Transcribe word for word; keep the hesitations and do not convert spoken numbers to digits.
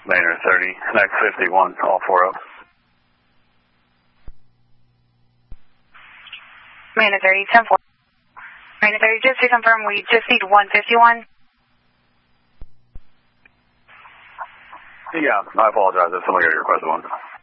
Manor thirty, next fifty-one, all four oh. Manor thirty, ten four. Manor thirty, just to confirm, we just need one fifty-one. Yeah, I apologize if somebody already requested one.